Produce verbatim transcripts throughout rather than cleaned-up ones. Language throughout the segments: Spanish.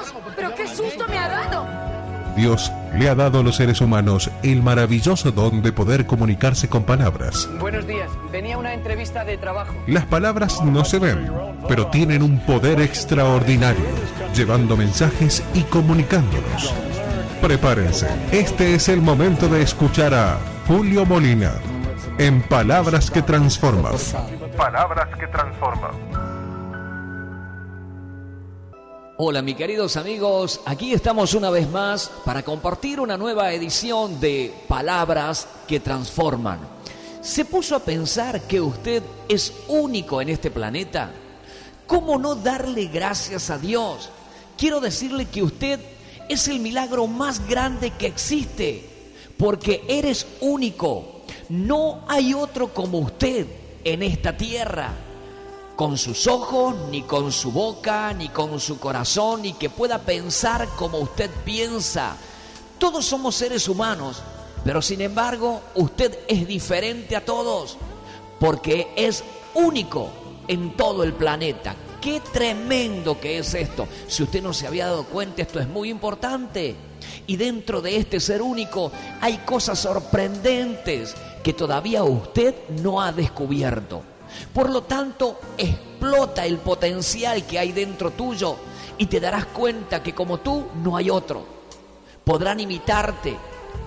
Dios! ¡Pero qué susto me ha dado! Dios le ha dado a los seres humanos el maravilloso don de poder comunicarse con palabras. Buenos días, venía a una entrevista de trabajo. Las palabras no se ven, pero tienen un poder extraordinario, llevando mensajes y comunicándolos. Prepárense, este es el momento de escuchar a Julio Molina en Palabras que Transforman. Palabras que Transforman. Hola mis queridos amigos, aquí estamos una vez más para compartir una nueva edición de Palabras que Transforman. ¿Se puso a pensar que usted es único en este planeta? ¿Cómo no darle gracias a Dios? Quiero decirle que usted es el milagro más grande que existe, porque eres único. No hay otro como usted en esta tierra, con sus ojos, ni con su boca, ni con su corazón, ni que pueda pensar como usted piensa. Todos somos seres humanos, pero sin embargo, usted es diferente a todos, porque es único en todo el planeta. ¡Qué tremendo que es esto! Si usted no se había dado cuenta, esto es muy importante. Y dentro de este ser único hay cosas sorprendentes que todavía usted no ha descubierto. Por lo tanto, explota el potencial que hay dentro tuyo y te darás cuenta que como tú no hay otro. Podrán imitarte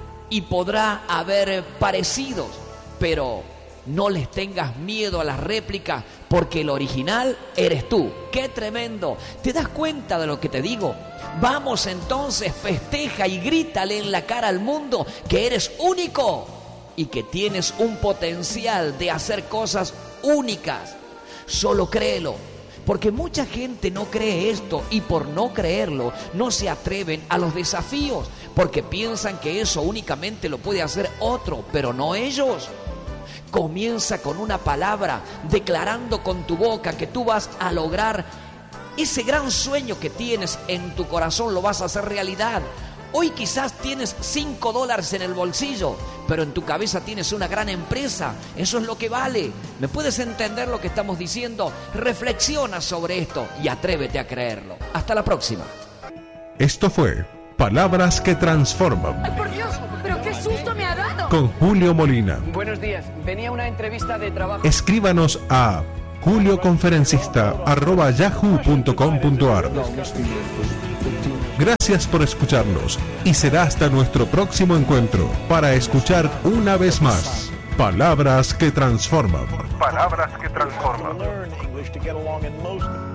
y podrá haber parecidos, pero no les tengas miedo a las réplicas, porque el original eres tú. ¡Qué tremendo! ¿Te das cuenta de lo que te digo? Vamos entonces, festeja y grítale en la cara al mundo que eres único y que tienes un potencial de hacer cosas únicas. Solo créelo, porque mucha gente no cree esto y por no creerlo no se atreven a los desafíos, porque piensan que eso únicamente lo puede hacer otro, pero no ellos. Comienza con una palabra, declarando con tu boca que tú vas a lograr ese gran sueño que tienes en tu corazón, lo vas a hacer realidad. Hoy quizás tienes cinco dólares en el bolsillo, pero en tu cabeza tienes una gran empresa. Eso es lo que vale. ¿Me puedes entender lo que estamos diciendo? Reflexiona sobre esto y atrévete a creerlo. Hasta la próxima. Esto fue Palabras que Transforman. ¡Ay, por Dios! ¡Pero qué susto me ha dado! Con Julio Molina. Buenos días, venía a una entrevista de trabajo. Escríbanos a julioconferencista arroba yahoo punto com punto ar. Gracias por escucharnos y será hasta nuestro próximo encuentro para escuchar una vez más Palabras que Transforman. Palabras que Transforman.